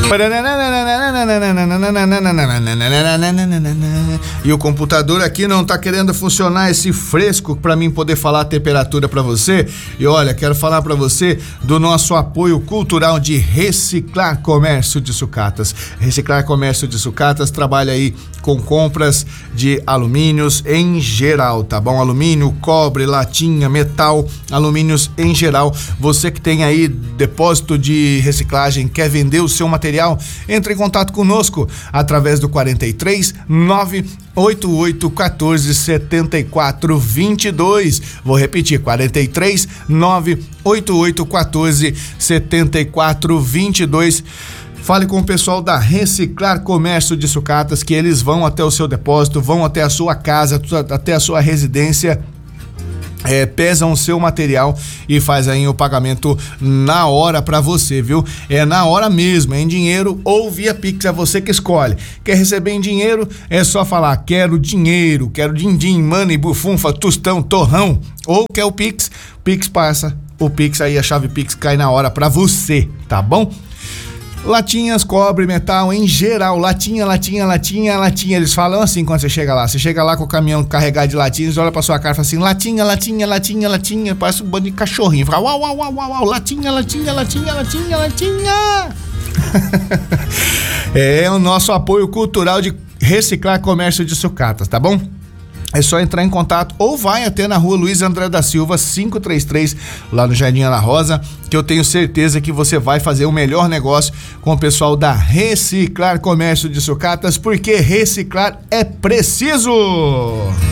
E o computador aqui não tá querendo funcionar esse fresco para mim poder falar a temperatura para você. E olha, quero falar para você do nosso apoio cultural de Reciclar Comércio de Sucatas. Reciclar Comércio de Sucatas trabalha aí com compras de alumínios em geral, tá bom? Alumínio, cobre, latinha, metal, alumínios em geral. Você que tem aí depósito de reciclagem, quer vender o seu material, entre em contato conosco através do 43 988 14 74 22. Vou repetir, 43 988 14 74 22. Fale com o pessoal da Reciclar Comércio de Sucatas, que eles vão até o seu depósito, vão até a sua casa, até a sua residência, pesam o seu material e faz aí o pagamento na hora pra você, viu? É na hora mesmo, é em dinheiro ou via Pix, é você que escolhe. Quer receber em dinheiro? É só falar, quero dinheiro, quero din-din, money, bufunfa, tostão, torrão. Ou quer o Pix? Pix passa, o Pix aí, a chave Pix cai na hora pra você, tá bom? Latinhas, cobre, metal, em geral, latinha. Eles falam assim quando você chega lá. Você chega lá com o caminhão carregado de latinhas, olha pra sua cara e fala assim, latinha. Parece um bando de cachorrinho. Fala, uau, latinha. É o nosso apoio cultural de Reciclar Comércio de Sucatas, tá bom? É só entrar em contato ou vai até na rua Luiz André da Silva 533, lá no Jardim Ana Rosa, que eu tenho certeza que você vai fazer o melhor negócio com o pessoal da Reciclar Comércio de Sucatas, porque reciclar é preciso!